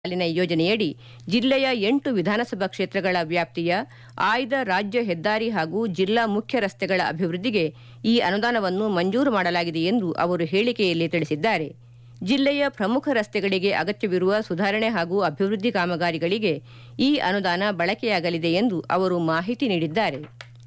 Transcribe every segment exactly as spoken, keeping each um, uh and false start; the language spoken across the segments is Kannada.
ಸಾಲಿನ ಯೋಜನೆಯಡಿ ಜಿಲ್ಲೆಯ ಎಂಟು ವಿಧಾನಸಭಾ ಕ್ಷೇತ್ರಗಳ ವ್ಯಾಪ್ತಿಯ ಆಯ್ದ ರಾಜ್ಯ ಹೆದ್ದಾರಿ ಹಾಗೂ ಜಿಲ್ಲಾ ಮುಖ್ಯ ರಸ್ತೆಗಳ ಅಭಿವೃದ್ಧಿಗೆ ಈ ಅನುದಾನವನ್ನು ಮಂಜೂರು ಮಾಡಲಾಗಿದೆ ಎಂದು ಅವರು ಹೇಳಿಕೆಯಲ್ಲಿ ತಿಳಿಸಿದ್ದಾರೆ. ಜಿಲ್ಲೆಯ ಪ್ರಮುಖ ರಸ್ತೆಗಳಿಗೆ ಅಗತ್ಯವಿರುವ ಸುಧಾರಣೆ ಹಾಗೂ ಅಭಿವೃದ್ಧಿ ಕಾಮಗಾರಿಗಳಿಗೆ ಈ ಅನುದಾನ ಬಳಕೆಯಾಗಲಿದೆ ಎಂದು ಅವರು ಮಾಹಿತಿ ನೀಡಿದ್ದಾರೆ.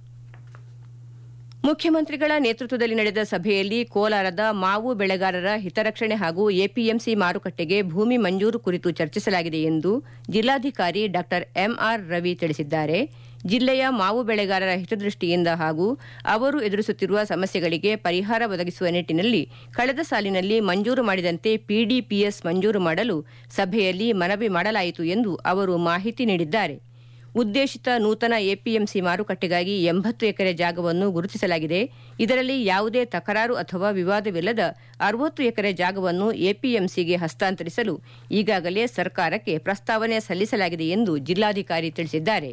ಮುಖ್ಯಮಂತ್ರಿಗಳ ನೇತೃತ್ವದಲ್ಲಿ ನಡೆದ ಸಭೆಯಲ್ಲಿ ಕೋಲಾರದ ಮಾವು ಬೆಳೆಗಾರರ ಹಿತರಕ್ಷಣೆ ಹಾಗೂ ಎಪಿಎಂಸಿ ಮಾರುಕಟ್ಟೆಗೆ ಭೂಮಿ ಮಂಜೂರು ಕುರಿತು ಚರ್ಚಿಸಲಾಗಿದೆ ಎಂದು ಜಿಲ್ಲಾಧಿಕಾರಿ ಡಾ ಎಂಆರ್ ರವಿ ತಿಳಿಸಿದ್ದಾರೆ. ಜಿಲ್ಲೆಯ ಮಾವು ಬೆಳೆಗಾರರ ಹಿತದೃಷ್ಟಿಯಿಂದ ಹಾಗೂ ಅವರು ಎದುರಿಸುತ್ತಿರುವ ಸಮಸ್ಯೆಗಳಿಗೆ ಪರಿಹಾರ ಒದಗಿಸುವ ನಿಟ್ಟಿನಲ್ಲಿ ಕಳೆದ ಸಾಲಿನಲ್ಲಿ ಮಂಜೂರು ಮಾಡಿದಂತೆ ಪಿಡಿಪಿಎಸ್ ಮಂಜೂರು ಮಾಡಲು ಸಭೆಯಲ್ಲಿ ಮನವಿ ಮಾಡಲಾಯಿತು ಎಂದು ಅವರು ಮಾಹಿತಿ ನೀಡಿದ್ದಾರೆ. ಉದ್ದೇಶಿತ ನೂತನ ಎಪಿಎಂಸಿ ಮಾರುಕಟ್ಟೆಗಾಗಿ ಎಂಬತ್ತು ಎಕರೆ ಜಾಗವನ್ನು ಗುರುತಿಸಲಾಗಿದೆ. ಇದರಲ್ಲಿ ಯಾವುದೇ ತಕರಾರು ಅಥವಾ ವಿವಾದವಿಲ್ಲದ ಅರವತ್ತು ಎಕರೆ ಜಾಗವನ್ನು ಎಪಿಎಂಸಿಗೆ ಹಸ್ತಾಂತರಿಸಲು ಈಗಾಗಲೇ ಸರ್ಕಾರಕ್ಕೆ ಪ್ರಸ್ತಾವನೆ ಸಲ್ಲಿಸಲಾಗಿದೆ ಎಂದು ಜಿಲ್ಲಾಧಿಕಾರಿ ತಿಳಿಸಿದ್ದಾರೆ.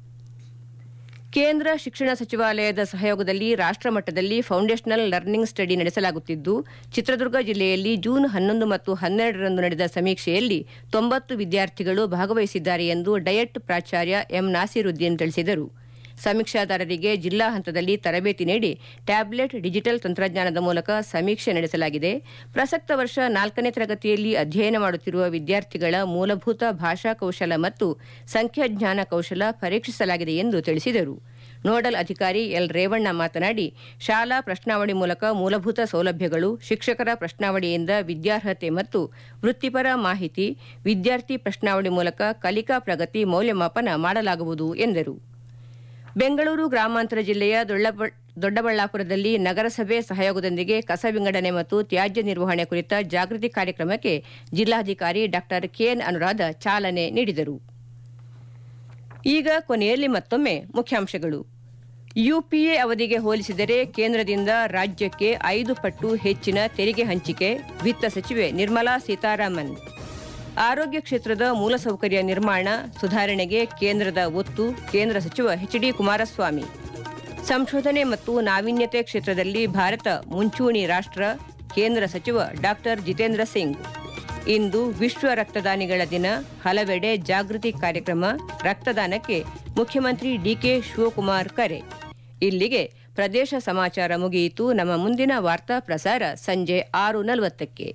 ಕೇಂದ್ರ ಶಿಕ್ಷಣ ಸಚಿವಾಲಯದ ಸಹಯೋಗದಲ್ಲಿ ರಾಷ್ಟ್ರಮಟ್ಟದಲ್ಲಿ ಫೌಂಡೇಶನಲ್ ಲರ್ನಿಂಗ್ ಸ್ಟಡಿ ನಡೆಸಲಾಗುತ್ತಿದ್ದು, ಚಿತ್ರದುರ್ಗ ಜಿಲ್ಲೆಯಲ್ಲಿ ಜೂನ್ ಹನ್ನೊಂದು ಮತ್ತು ಹನ್ನೆರಡರಂದು ನಡೆದ ಸಮೀಕ್ಷೆಯಲ್ಲಿ ತೊಂಬತ್ತು ವಿದ್ಯಾರ್ಥಿಗಳು ಭಾಗವಹಿಸಿದ್ದಾರೆ ಎಂದು ಡಯಟ್ ಪ್ರಾಚಾರ್ಯ ಎಂ ನಾಸೀರುದ್ದೀನ್ ತಿಳಿಸಿದರು. ಸಮೀಕ್ಷಾದಾರರಿಗೆ ಜಿಲ್ಲಾ ಹಂತದಲ್ಲಿ ತರಬೇತಿ ನೀಡಿ ಟ್ಯಾಬ್ಲೆಟ್ ಡಿಜಿಟಲ್ ತಂತ್ರಜ್ಞಾನದ ಮೂಲಕ ಸಮೀಕ್ಷೆ ನಡೆಸಲಾಗಿದೆ. ಪ್ರಸಕ್ತ ವರ್ಷ ನಾಲ್ಕನೇ ತರಗತಿಯಲ್ಲಿ ಅಧ್ಯಯನ ಮಾಡುತ್ತಿರುವ ವಿದ್ಯಾರ್ಥಿಗಳ ಮೂಲಭೂತ ಭಾಷಾ ಕೌಶಲ ಮತ್ತು ಸಂಖ್ಯಾಜ್ಞಾನ ಕೌಶಲ ಪರೀಕ್ಷಿಸಲಾಗಿದೆ ಎಂದು ತಿಳಿಸಿದರು. ನೋಡಲ್ ಅಧಿಕಾರಿ ಎಲ್ ರೇವಣ್ಣ ಮಾತನಾಡಿ, ಶಾಲಾ ಪ್ರಶ್ನಾವಳಿ ಮೂಲಕ ಮೂಲಭೂತ ಸೌಲಭ್ಯಗಳು, ಶಿಕ್ಷಕರ ಪ್ರಶ್ನಾವಳಿಯಿಂದ ವಿದ್ಯಾರ್ಹತೆ ಮತ್ತು ವೃತ್ತಿಪರ ಮಾಹಿತಿ, ವಿದ್ಯಾರ್ಥಿ ಪ್ರಶ್ನಾವಳಿ ಮೂಲಕ ಕಲಿಕಾ ಪ್ರಗತಿ ಮೌಲ್ಯಮಾಪನ ಮಾಡಲಾಗುವುದು ಎಂದರು. ಬೆಂಗಳೂರು ಗ್ರಾಮಾಂತರ ಜಿಲ್ಲೆಯ ದೊಡ್ಡಬಳ್ಳಾಪುರದಲ್ಲಿ ನಗರಸಭೆ ಸಹಯೋಗದೊಂದಿಗೆ ಕಸ ವಿಂಗಡಣೆ ಮತ್ತು ತ್ಯಾಜ್ಯ ನಿರ್ವಹಣೆ ಕುರಿತ ಜಾಗೃತಿ ಕಾರ್ಯಕ್ರಮಕ್ಕೆ ಜಿಲ್ಲಾಧಿಕಾರಿ ಡಾ ಕೆಎನ್ ಅನುರಾಧ ಚಾಲನೆ ನೀಡಿದರು. ಈಗ ಕೊನೆಯಲ್ಲಿ ಮತ್ತೊಮ್ಮೆ ಮುಖ್ಯಾಂಶಗಳು. ಯುಪಿಎ ಅವಧಿಗೆ ಹೋಲಿಸಿದರೆ ಕೇಂದ್ರದಿಂದ ರಾಜ್ಯಕ್ಕೆ ಐದು ಪಟ್ಟು ಹೆಚ್ಚಿನ ತೆರಿಗೆ ಹಂಚಿಕೆ, ವಿತ್ತ ಸಚಿವೆ ನಿರ್ಮಲಾ ಸೀತಾರಾಮನ್. ಆರೋಗ್ಯ ಕ್ಷೇತ್ರದ ಮೂಲಸೌಕರ್ಯ ನಿರ್ಮಾಣ ಸುಧಾರಣೆಗೆ ಕೇಂದ್ರದ ಒತ್ತು, ಕೇಂದ್ರ ಸಚಿವ ಎಚ್ ಡಿ ಕುಮಾರಸ್ವಾಮಿ. ಸಂಶೋಧನೆ ಮತ್ತು ನಾವೀನ್ಯತೆ ಕ್ಷೇತ್ರದಲ್ಲಿ ಭಾರತ ಮುಂಚೂಣಿ ರಾಷ್ಟ್ರ, ಕೇಂದ್ರ ಸಚಿವ ಡಾ ಜಿತೇಂದ್ರ ಸಿಂಗ್. ಇಂದು ವಿಶ್ವ ರಕ್ತದಾನಿಗಳ ದಿನ, ಹಲವೆಡೆ ಜಾಗೃತಿ ಕಾರ್ಯಕ್ರಮ, ರಕ್ತದಾನಕ್ಕೆ ಮುಖ್ಯಮಂತ್ರಿ ಡಿಕೆ ಶಿವಕುಮಾರ್ ಕರೆ. ಇಲ್ಲಿಗೆ ಪ್ರದೇಶ ಸಮಾಚಾರ ಮುಗಿಯಿತು. ನಮ್ಮ ಮುಂದಿನ ವಾರ್ತಾ ಪ್ರಸಾರ ಸಂಜೆ ಆರು ನಲವತ್ತಕ್ಕೆ.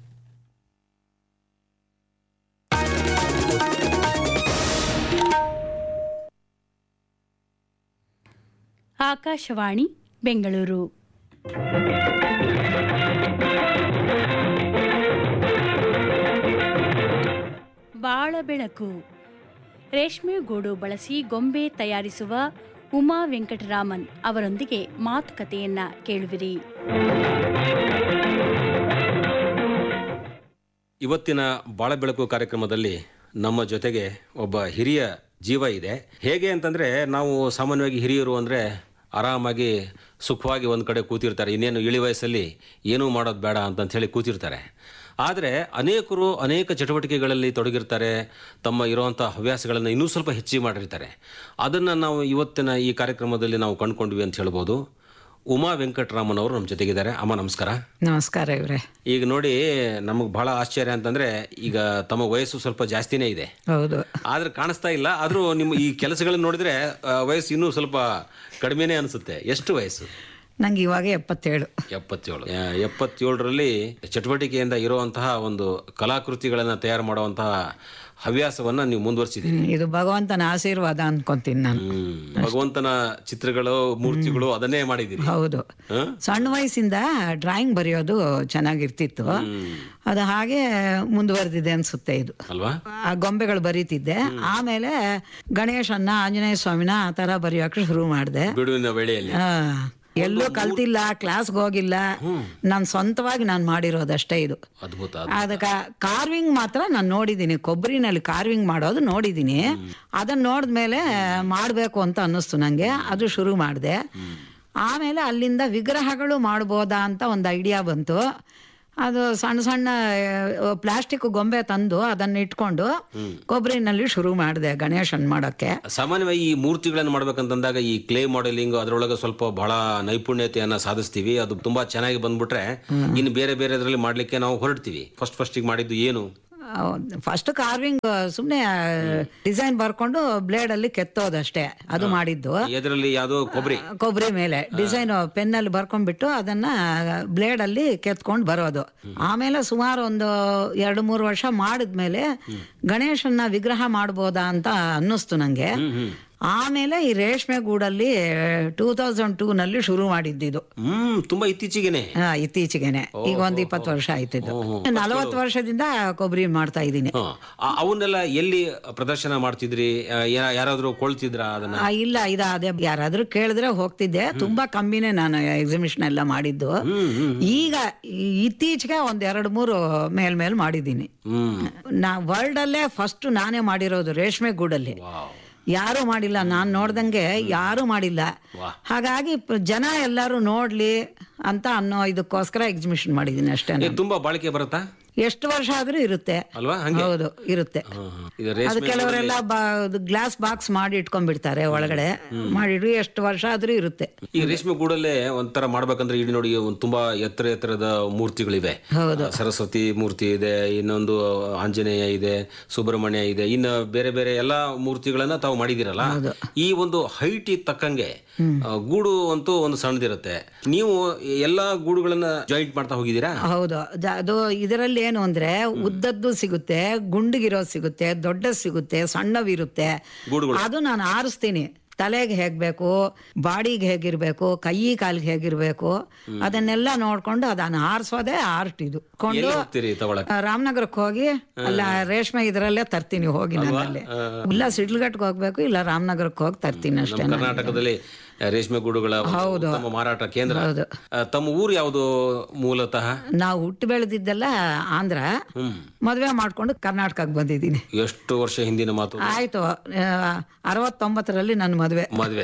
ಆಕಾಶವಾಣಿ ಬೆಂಗಳೂರು. ಬಾಳ ಬೆಳಕು. ರೇಷ್ಮೆ ಗೂಡು ಬಳಸಿ ಗೊಂಬೆ ತಯಾರಿಸುವ ಉಮಾ ವೆಂಕಟರಾಮನ್ ಅವರೊಂದಿಗೆ ಮಾತುಕತೆಯನ್ನ ಕೇಳುವಿರಿ. ಇವತ್ತಿನ ಬಾಳ ಬೆಳಕು ಕಾರ್ಯಕ್ರಮದಲ್ಲಿ ನಮ್ಮ ಜೊತೆಗೆ ಒಬ್ಬ ಹಿರಿಯ ಜೀವ ಇದೆ. ಹೇಗೆ ಅಂತಂದರೆ, ನಾವು ಸಾಮಾನ್ಯವಾಗಿ ಹಿರಿಯರು ಅಂದರೆ ಆರಾಮಾಗಿ ಸುಖವಾಗಿ ಒಂದು ಕಡೆ ಕೂತಿರ್ತಾರೆ, ಇನ್ನೇನು ಇಳಿ ವಯಸ್ಸಲ್ಲಿ ಏನೂ ಮಾಡೋದು ಬೇಡ ಅಂತಂತ ಹೇಳಿ ಕೂತಿರ್ತಾರೆ. ಆದರೆ ಅನೇಕರು ಅನೇಕ ಚಟುವಟಿಕೆಗಳಲ್ಲಿ ತೊಡಗಿರ್ತಾರೆ, ತಮ್ಮ ಇರುವಂಥ ಹವ್ಯಾಸಗಳನ್ನು ಇನ್ನೂ ಸ್ವಲ್ಪ ಹೆಚ್ಚಿಗೆ ಮಾಡಿರ್ತಾರೆ. ಅದನ್ನು ನಾವು ಇವತ್ತಿನ ಈ ಕಾರ್ಯಕ್ರಮದಲ್ಲಿ ನಾವು ಕಂಡುಕೊಂಡ್ವಿ ಅಂತ ಹೇಳ್ಬೋದು. ಉಮಾ ವೆಂಕಟರಾಮನ್ ಅವರು ನಮ್ಮ ಜೊತೆಗಿದ್ದಾರೆ. ಅಮ್ಮ ನಮಸ್ಕಾರ. ನಮಸ್ಕಾರ ಇವರೇ. ಈಗ ನೋಡಿ, ನಮಗೆ ಬಹಳ ಆಶ್ಚರ್ಯ ಅಂತಂದ್ರೆ, ಈಗ ತಮ್ಮ ವಯಸ್ಸು ಸ್ವಲ್ಪ ಜಾಸ್ತಿನೇ ಇದೆ. ಹೌದು. ಆದ್ರೆ ಕಾಣಿಸ್ತಾ ಇಲ್ಲ. ಆದ್ರೂ ನಿಮ್ಮ ಈ ಕೆಲಸಗಳನ್ನ ನೋಡಿದ್ರೆ ವಯಸ್ಸು ಇನ್ನೂ ಸ್ವಲ್ಪ ಕಡಿಮೆನೇ ಅನಿಸುತ್ತೆ. ಎಷ್ಟು ವಯಸ್ಸು? ನಂಗೆ ಇವಾಗ ಎಪ್ಪತ್ತೇಳು. ಎಪ್ಪತ್ತೇಳು ಎಪ್ಪತ್ತೇಳರಲ್ಲಿ ಚಟುವಟಿಕೆಯಿಂದ ಇರುವಂತಹ ಒಂದು ಕಲಾಕೃತಿಗಳನ್ನ ತಯಾರು ಮಾಡುವಂತಹ ಹವ್ಯಾಸವನ್ನ ನೀವು ಮುಂದುವರಿಸಿದ್ದೀರಿ. ಇದು ಭಗವಂತನ ಆಶೀರ್ವಾದ ಅನ್ಕೊಂತೀನಿ ನಾನು. ಭಗವಂತನ ಚಿತ್ರಗಳು, ಮೂರ್ತಿಗಳು ಅದನ್ನೇ ಮಾಡಿದ್ದೀರಿ. ಹೌದು. ಸಣ್ಣ ವಯಸ್ಸಿಂದ ಡ್ರಾಯಿಂಗ್ ಬರೆಯೋದು ಚೆನ್ನಾಗಿರ್ತಿತ್ತು. ಅದು ಹಾಗೆ ಮುಂದುವರೆದಿದೆ ಅನ್ಸುತ್ತೆ ಇದು ಅಲ್ವಾ. ಆ ಗೊಂಬೆಗಳು ಬರೀತಿದ್ದೆ. ಆಮೇಲೆ ಗಣೇಶನ್ನ, ಆಂಜನೇಯ ಸ್ವಾಮಿನ ಆ ತರ ಬರೆಯೋಕೆ ಶುರು ಮಾಡಿದೆ. ಬಿಡುವಿನ ವೇಳೆಯಲ್ಲಿ ಎಲ್ಲೂ ಕಲ್ತಿಲ್ಲ, ಕ್ಲಾಸ್ಗೆ ಹೋಗಿಲ್ಲ, ನಾನು ಸ್ವಂತವಾಗಿ ನಾನು ಮಾಡಿರೋದಷ್ಟೇ ಇದು. ಅದ್ಭುತ. ಅದಕ್ಕೆ ಕಾರ್ವಿಂಗ್ ಮಾತ್ರ ನಾನು ನೋಡಿದ್ದೀನಿ, ಕೊಬ್ಬರಿನಲ್ಲಿ ಕಾರ್ವಿಂಗ್ ಮಾಡೋದು ನೋಡಿದ್ದೀನಿ. ಅದನ್ನ ನೋಡಿದ್ಮೇಲೆ ಮಾಡಬೇಕು ಅಂತ ಅನ್ನಿಸ್ತು ನನಗೆ. ಅದು ಶುರು ಮಾಡಿದೆ. ಆಮೇಲೆ ಅಲ್ಲಿಂದ ವಿಗ್ರಹಗಳು ಮಾಡ್ಬೋದಾ ಅಂತ ಒಂದು ಐಡಿಯಾ ಬಂತು. ಅದು ಸಣ್ಣ ಸಣ್ಣ ಪ್ಲಾಸ್ಟಿಕ್ ಗೊಂಬೆ ತಂದು ಅದನ್ನ ಇಟ್ಕೊಂಡು ಕೊಬ್ಬರಿನಲ್ಲಿ ಶುರು ಮಾಡಿದೆ ಗಣೇಶನ್ ಮಾಡೋಕ್ಕೆ. ಸಾಮಾನ್ಯವಾಗಿ ಈ ಮೂರ್ತಿಗಳನ್ನು ಮಾಡ್ಬೇಕಂತಂದಾಗ ಈ ಕ್ಲೇ ಮಾಡೆಲಿಂಗ್ ಅದರೊಳಗೆ ಸ್ವಲ್ಪ ಬಹಳ ನೈಪುಣ್ಯತೆಯನ್ನ ಸಾಧಿಸ್ತೀವಿ. ಅದು ತುಂಬಾ ಚೆನ್ನಾಗಿ ಬಂದ್ಬಿಟ್ರೆ ಇನ್ನು ಬೇರೆ ಬೇರೆ ಅದರಲ್ಲಿ ಮಾಡ್ಲಿಕ್ಕೆ ನಾವು ಹೊರಡ್ತೀವಿ. ಫಸ್ಟ್ ಫಸ್ಟಿಗೆ ಮಾಡಿದ್ದು ಏನು? ಫಸ್ಟ್ ಕಾರ್ವಿಂಗ್ ಸುಮ್ನೆ ಡಿಸೈನ್ ಬರ್ಕೊಂಡು ಬ್ಲೇಡ್ ಅಲ್ಲಿ ಕೆತ್ತೋದಷ್ಟೇ ಅದು ಮಾಡಿದ್ದು. ಎದರಲ್ಲಿ ಯಾವ್ದೋ ಕೊಬ್ಬರಿ ಕೊಬ್ಬರಿ ಮೇಲೆ ಡಿಸೈನ್ ಪೆನ್ ಅಲ್ಲಿ ಬರ್ಕೊಂಡ್ಬಿಟ್ಟು ಅದನ್ನ ಬ್ಲೇಡ್ ಅಲ್ಲಿ ಕೆತ್ಕೊಂಡು ಬರೋದು. ಆಮೇಲೆ ಸುಮಾರು ಒಂದು ಎರಡು ಮೂರು ವರ್ಷ ಮಾಡಿದ್ಮೇಲೆ ಗಣೇಶನ್ನ ವಿಗ್ರಹ ಮಾಡ್ಬೋದಾ ಅಂತ ಅನ್ನಿಸ್ತು ನಂಗೆ. ಆಮೇಲೆ ಈ ರೇಷ್ಮೆ ಗೂಡಲ್ಲಿ ಟೂ ತೌಸಂಡ್ ಟೂ ನಲ್ಲಿ ಶುರು ಮಾಡಿದ್ದು. ಹ್ಮ್ ತುಂಬಾ ಇತ್ತೀಚೆಗೆನೆ ಇತ್ತೀಚೆಗೆನೆ ಈಗ ಒಂದ್ ಇಪ್ಪತ್ತು ವರ್ಷ ಆಯ್ತಿದ್ದು. ನಲವತ್ತು ವರ್ಷದಿಂದ ಕೊಬ್ಬರಿ ಮಾಡ್ತಾ ಇದ್ದೀನಿ. ಅವನ್ನೆಲ್ಲ ಎಲ್ಲಿ ಪ್ರದರ್ಶನ ಮಾಡ್ತಿದ್ರಿ? ಯಾರಾದ್ರೂ ಕೊಳ್ತಿದ್ರ ಅದನ್ನ? ಇಲ್ಲ, ಇದ ಅದೇ ಯಾರಾದ್ರೂ ಕೇಳಿದ್ರೆ ಹೋಗ್ತಿದ್ದೆ. ತುಂಬಾ ಕಮ್ಮಿನೇ ನಾನು ಎಕ್ಸಿಬಿಷನ್ ಎಲ್ಲ ಮಾಡಿದ್ದು. ಈಗ ಇತ್ತೀಚೆಗೆ ಒಂದ್ ಎರಡು ಮೂರು ಮೇಲ್ ಮೇಲ್ ಮಾಡಿದ್ದೀನಿ. ನಾ ವರ್ಲ್ಡ್ ಅಲ್ಲೇ ಫಸ್ಟ್ ನಾನೇ ಮಾಡಿರೋದು ರೇಷ್ಮೆ ಗೂಡಲ್ಲಿ. ಯಾರು ಮಾಡಿಲ್ಲ, ನಾನ್ ನೋಡ್ದಂಗೆ ಯಾರು ಮಾಡಿಲ್ಲ. ಹಾಗಾಗಿ ಜನ ಎಲ್ಲಾರು ನೋಡ್ಲಿ ಅಂತ ಅನ್ನೋ ಇದಕ್ಕೋಸ್ಕರ ಎಕ್ಸಿಬಿಷನ್ ಮಾಡಿದೀನಿ ಅಷ್ಟೇ. ತುಂಬಾ ಬಾಳಿಕೆ ಬರುತ್ತಾ? ಎಷ್ಟು ವರ್ಷ ಆದ್ರೂ ಇರುತ್ತೆ ಅಲ್ವಾ? ಹೌದು, ಇರುತ್ತೆ. ಅದು ಕೆಲವರೆಲ್ಲ ಗ್ಲಾಸ್ ಬಾಕ್ಸ್ ಮಾಡಿ ಇಟ್ಕೊಂಡ್ಬಿಡ್ತಾರೆ ಒಳಗಡೆ, ಮಾಡಿಡ್ರಿ ಎಷ್ಟು ವರ್ಷ ಆದ್ರೂ ಇರುತ್ತೆ. ಈ ರೇಷ್ಮೆ ಗೂಡಲ್ಲೇ ಒಂಥರ ಮಾಡ್ಬೇಕಂದ್ರೆ ಇಲ್ಲಿ ನೋಡಿ ತುಂಬಾ ಎತ್ತರ ಎತ್ತರದ ಮೂರ್ತಿಗಳಿವೆ. ಸರಸ್ವತಿ ಮೂರ್ತಿ ಇದೆ, ಇನ್ನೊಂದು ಆಂಜನೇಯ ಇದೆ, ಸುಬ್ರಹ್ಮಣ್ಯ ಇದೆ, ಇನ್ನು ಬೇರೆ ಬೇರೆ ಎಲ್ಲಾ ಮೂರ್ತಿಗಳನ್ನ ತಾವು ಮಾಡಿದಿರಲ್ಲ. ಈ ಒಂದು ಹೈಟ್ ತಕ್ಕಂಗೆ ಗೂಡು ಅಂತೂ ಒಂದು ಸಣ್ಣದಿರುತ್ತೆ. ನೀವು ಎಲ್ಲಾ ಗೂಡುಗಳನ್ನ ಜಾಯಿಂಟ್ ಮಾಡ್ತಾ ಹೋಗಿದ್ದೀರಾ? ಹೌದು, ಅದು ಇದರಲ್ಲಿ ಏನು ಅಂದ್ರೆ ಉದ್ದದ್ದು ಸಿಗುತ್ತೆ, ಗುಂಡಿಗಿರೋದು ಸಿಗುತ್ತೆ, ದೊಡ್ಡ ಸಿಗುತ್ತೆ, ಸಣ್ಣವಿರುತ್ತೆ. ಅದು ನಾನು ಆರಿಸ್ತೀನಿ. ತಲೆಗೆ ಹೇಗ್ಬೇಕು, ಬಾಡಿಗೆ ಹೇಗಿರ್ಬೇಕು, ಕೈ ಕಾಲಿಗೆ ಹೇಗಿರ್ಬೇಕು ಅದನ್ನೆಲ್ಲ ನೋಡ್ಕೊಂಡು ಅದನ್ನ ಆರಿಸೋದೇ ಆರ್ಟ್. ಇದು ಕೊಂಡು ರಾಮನಗರಕ್ಕೆ ಹೋಗಿ ಅಲ್ಲ ರೇಷ್ಮೆ ಇದರಲ್ಲೇ ತರ್ತೀನಿ ಹೋಗಿ. ನನ್ನಲ್ಲಿ ಇಲ್ಲ ಸಿಡ್ಲಘಟ್ಗೆ ಹೋಗ್ಬೇಕು, ಇಲ್ಲ ರಾಮನಗರಕ್ಕೆ ಹೋಗಿ ತರ್ತೀನಿ ಅಷ್ಟೇ. ಕರ್ನಾಟಕದಲ್ಲಿ ರೇಷ್ಮೆ ಗೂಡುಗಳ ಮಾರಾಟ ಕೇಂದ್ರ. ತಮ್ಮ ಊರು ಯಾವುದು ಮೂಲತಃ? ನಾವು ಹುಟ್ಟು ಬೆಳೆದಿದ್ದೆಲ್ಲ ಆಂಧ್ರ, ಮದುವೆ ಮಾಡ್ಕೊಂಡು ಕರ್ನಾಟಕಕ್ಕೆ ಬಂದಿದ್ದೀನಿ. ಎಷ್ಟು ವರ್ಷ ಹಿಂದಿನ ಮಾತು? ಆಯ್ತು, ಅರವತ್ತೊಂಬತ್ತರಲ್ಲಿ ನನ್ನ ಮದುವೆ. ಮದುವೆ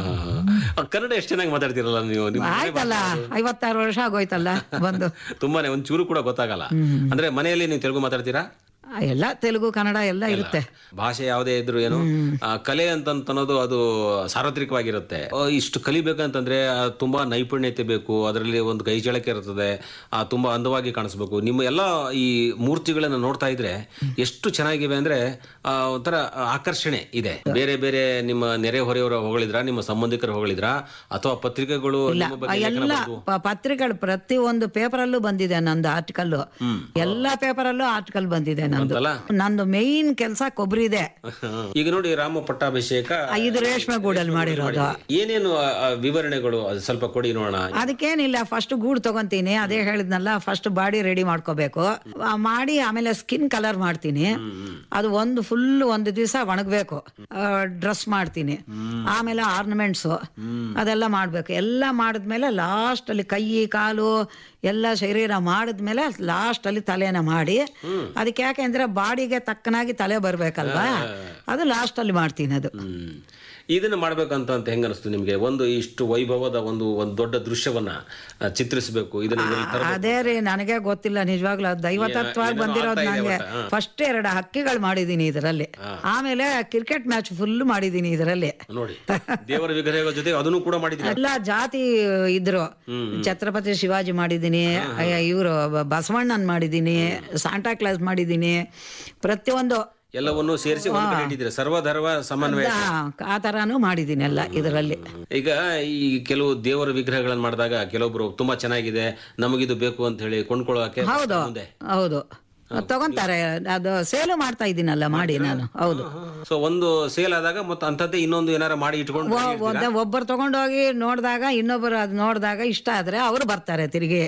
ಕನ್ನಡ ಎಷ್ಟು ಚೆನ್ನಾಗಿ ಮಾತಾಡ್ತಿರಲ್ಲ ನೀವು. ಆಯ್ತಲ್ಲ, ಐವತ್ತಾರು ವರ್ಷ ಆಗೋಯ್ತಲ್ಲ ಬಂದು. ತುಂಬಾನೇ ಒಂಚೂರು ಕೂಡ ಗೊತ್ತಾಗಲ್ಲ. ಅಂದ್ರೆ ಮನೆಯಲ್ಲಿ ನೀವು ತೆಲುಗು ಮಾತಾಡ್ತೀರಾ? ಎಲ್ಲ ತೆಲುಗು ಕನ್ನಡ ಎಲ್ಲ ಇರುತ್ತೆ. ಭಾಷೆ ಯಾವುದೇ ಇದ್ರು ಏನು ಕಲೆ ಅಂತ ಅನ್ನೋದು ಅದು ಸಾರ್ವತ್ರಿಕವಾಗಿರುತ್ತೆ. ಇಷ್ಟು ಕಲಿಬೇಕಂತಂದ್ರೆ ತುಂಬಾ ನೈಪುಣ್ಯತೆ ಬೇಕು, ಅದರಲ್ಲಿ ಒಂದು ಕೈ ಚಳಕೆ ಇರ್ತದೆ, ತುಂಬಾ ಅಂದವಾಗಿ ಕಾಣಿಸ್ಬೇಕು. ನಿಮ್ಮ ಎಲ್ಲ ಈ ಮೂರ್ತಿಗಳನ್ನ ನೋಡ್ತಾ ಇದ್ರೆ ಎಷ್ಟು ಚೆನ್ನಾಗಿವೆ ಅಂದ್ರೆ ಒಂಥರ ಆಕರ್ಷಣೆ ಇದೆ. ಬೇರೆ ಬೇರೆ ನಿಮ್ಮ ನೆರೆ ಹೊರೆಯವರ ಹೊಗಳಿದ್ರ, ನಿಮ್ಮ ಸಂಬಂಧಿಕರು ಹೊಗಳಿದ್ರ, ಅಥವಾ ಪತ್ರಿಕೆಗಳು? ಎಲ್ಲ ಪತ್ರಿಕೆಗಳು ಪ್ರತಿ ಒಂದು ಪೇಪರ್ ಅಲ್ಲೂ ಬಂದಿದೆ ನಂದು ಆರ್ಟಿಕಲ್. ಎಲ್ಲಾ ಪೇಪರ್ ಅಲ್ಲೂ ಆರ್ಟಿಕಲ್ ಬಂದಿದೆ. ನಂದು ಮೇನ್ ಕೆಲಸ ಕೊಬ್ಬರಿ ಇದೆ. ಈಗ ನೋಡಿ ರಾಮ ಪಟ್ಟಾಭಿಷೇಕ ಇದು ರೇಷ್ಮೆ ಗೂಡಲ್ಲಿ ಮಾಡಿರೋದು. ಏನೇನು ವಿವರಣೆಗಳು ಅದು ಸ್ವಲ್ಪ ಕೊಡಿ ನೋಡೋಣ. ಅದಕ್ಕೇನಿಲ್ಲ, ಫಸ್ಟ್ ಗೂಡು ತಗೊಂತೀನಿ, ಅದೇ ಹೇಳಿದ್ನಲ್ಲ, ಫಸ್ಟ್ ಬಾಡಿ ರೆಡಿ ಮಾಡ್ಕೋಬೇಕು. ಮಾಡಿ ಆಮೇಲೆ ಸ್ಕಿನ್ ಕಲರ್ ಮಾಡ್ತೀನಿ. ಅದು ಒಂದು ಫುಲ್ ಒಂದು ದಿವಸ ಒಣಗಬೇಕು. ಡ್ರೆಸ್ ಮಾಡ್ತೀನಿ, ಆಮೇಲೆ ಆರ್ನಮೆಂಟ್ಸ್ ಅದೆಲ್ಲ ಮಾಡ್ಬೇಕು. ಎಲ್ಲ ಮಾಡಿದ್ಮೇಲೆ ಲಾಸ್ಟ್ ಅಲ್ಲಿ ಕೈ ಕಾಲು ಎಲ್ಲ ಶರೀರ ಮಾಡಿದ್ಮೇಲೆ ಲಾಸ್ಟ್ ಅಲ್ಲಿ ತಲೆನ ಮಾಡಿ, ಅದಕ್ಕೆ ಯಾಕೆಂದ್ರೆ ಬಾಡಿಗೆ ತಕ್ಕನಾಗಿ ತಲೆ ಬರ್ಬೇಕಲ್ವಾ, ಅದು ಲಾಸ್ಟ್ ಅಲ್ಲಿ ಮಾಡ್ತೀನಿ. ಅದು ಇದನ್ನ ಮಾಡ್ಬೇಕಂತ ಅಂತ ಹೆಂಗ ಅನಿಸ್ತು ನಿಮ್ಗೆ? ಒಂದು ಇಷ್ಟು ವೈಭವದ ಒಂದು ಒಂದು ದೊಡ್ಡ ದೃಶ್ಯವನ್ನ ಚಿತ್ರಿಸಬೇಕು. ಇದನ್ನ ಅದೇ ರೀ, ನನಗೆ ಗೊತ್ತಿಲ್ಲ ನಿಜವಾಗ್ಲೂ. ದೈವತತ್ವವಾಗಿ ಬಂದಿರೋದು ನಂಗೆ. ಫಸ್ಟ್ ಎರಡು ಹಕ್ಕಿಗಳು ಮಾಡಿದೀನಿ ಇದರಲ್ಲಿ, ಆಮೇಲೆ ಕ್ರಿಕೆಟ್ ಮ್ಯಾಚ್ ಫುಲ್ ಮಾಡಿದೀನಿ ಇದರಲ್ಲಿ. ನೋಡಿ, ದೇವರ ವಿಗ್ರಹಗಳ ಜೊತೆ ಅದನ್ನು ಕೂಡ ಮಾಡಿದೀನಿ. ಎಲ್ಲ ಜಾತಿ ಇದ್ರು, ಛತ್ರಪತಿ ಶಿವಾಜಿ ಮಾಡಿದೀನಿ, ಇವರು ಬಸವಣ್ಣನ್ ಮಾಡಿದೀನಿ, ಸಾಂಟಾ ಕ್ಲಾಸ್ ಮಾಡಿದೀನಿ, ಪ್ರತಿಯೊಂದು ಎಲ್ಲವನ್ನು ಸೇರಿಸಿ ಸರ್ವಧರ್ಮ ಸಮನ್ವಯ ಆ ತರಾನು ಮಾಡಿದೀನಿ ಎಲ್ಲ ಇದರಲ್ಲಿ. ಈಗ ಈ ಕೆಲವು ದೇವರ ವಿಗ್ರಹಗಳನ್ನ ಮಾಡಿದಾಗ ಕೆಲವೊಬ್ರು ತುಂಬಾ ಚೆನ್ನಾಗಿದೆ, ನಮಗಿದು ಬೇಕು ಅಂತ ಹೇಳಿ ಕೊಂಡ್ಕೊಳ್ಳೋಕೆ ಹೌದು ಹೌದು ತಗೊಂತಾರೆ. ಅದು ಸೇಲು ಮಾಡ್ತಾ ಇದ್ದೀನಲ್ಲ ಮಾಡಿ ನಾನು. ಹೌದು, ಸೊ ಒಂದು ಸೇಲ್ ಆದಾಗ ಮತ್ತೆ ಅಂತದ್ದೇ ಇನ್ನೊಂದು ಏನಾರ ಮಾಡಿ ಇಟ್ಕೊಂಡು ಒಬ್ಬರು ತಗೊಂಡೋಗಿ ನೋಡಿದಾಗ ಇನ್ನೊಬ್ಬರು ಅದು ನೋಡಿದಾಗ ಇಷ್ಟ ಆದ್ರೆ ಅವರು ಬರ್ತಾರೆ ತಿರುಗಿ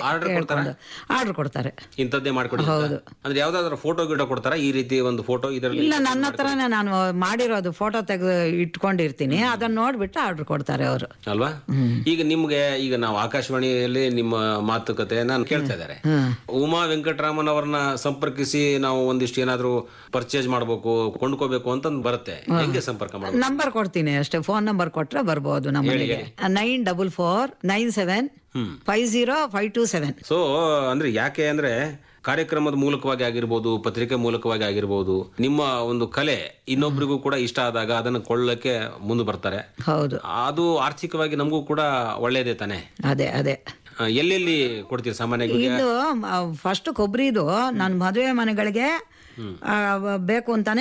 ಆರ್ಡರ್ ಕೊಡ್ತಾರೆ. ಇಂಥದ್ದೇ ಮಾಡ್ಕೊಡಿ. ಹೌದು, ಅಂದ್ರೆ ಯಾವ್ದಾದ್ರು ಫೋಟೋ ಗಿಡ ಕೊಡ್ತಾರ ಈ ರೀತಿ ಒಂದು ಫೋಟೋ? ಇದರಲ್ಲಿ ಇಲ್ಲ, ನನ್ನ ಹತ್ರನೇ ನಾನು ಮಾಡಿರೋದು ಫೋಟೋ ತೆಗೆದು ಇಟ್ಕೊಂಡಿರ್ತೀನಿ, ಅದನ್ನ ನೋಡ್ಬಿಟ್ಟು ಆರ್ಡರ್ ಕೊಡ್ತಾರೆ ಅವರು ಅಲ್ವಾ. ಈಗ ನಿಮ್ಗೆ ಈಗ ನಾವು ಆಕಾಶವಾಣಿಯಲ್ಲಿ ನಿಮ್ಮ ಮಾತುಕತೆ ನಾನು ಕೇಳ್ತಾ ಇದ್ದಾರೆ. ಉಮಾ ವೆಂಕಟರಾಮನ್ ಅವರನ್ನ ಸಂಪರ್ಕ ನಾವು ಒಂದಿಷ್ಟು ಏನಾದ್ರು ಪರ್ಚೇಸ್ ಮಾಡಬೇಕು, ಕೊಂಡ್ಕೋಬೇಕು ಅಂತ ಬರುತ್ತೆ, ಹೆಂಗೆ ಸಂಪರ್ಕ ಮಾಡಬೇಕು? ನಂಬರ್ ಕೊಡ್ತೀನಿ ಅಷ್ಟೇ, ಫೋನ್ ನಂಬರ್ ಕೊಟ್ರೆ ಬರ್ಬೋದು ನಮ್ಮನೆಗೆ. Nine double four nine seven five zero five two seven. So ಅಂದ್ರೆ ಯಾಕೆ ಅಂದ್ರೆ ಕಾರ್ಯಕ್ರಮದ ಮೂಲಕವಾಗಿ ಆಗಿರ್ಬೋದು, ಪತ್ರಿಕೆ ಮೂಲಕವಾಗಿ ಆಗಿರ್ಬೋದು, ನಿಮ್ಮ ಒಂದು ಕಲೆ ಇನ್ನೊಬ್ರಿಗೂ ಕೂಡ ಇಷ್ಟ ಆದಾಗ ಅದನ್ನು ಕೊಳ್ಳಕ್ಕೆ ಮುಂದೆ ಬರ್ತಾರೆ. ಹೌದು, ಅದು ಆರ್ಥಿಕವಾಗಿ ನಮಗೂ ಕೂಡ ಒಳ್ಳೇದೇ ತಾನೆ. ಅದೇ ಅದೇ ಎಲ್ಲೆಲ್ಲಿ ಕೊಡ್ತೀರಿ ಸಾಮಾನ್ಯವಾಗಿ? ಇದು ಫಸ್ಟ್ ಕೊಬ್ಬರಿದು ನನ್ನ ಮದುವೆ ಮನೆಗಳಿಗೆ ಬೇಕು ಅಂತಾನೆ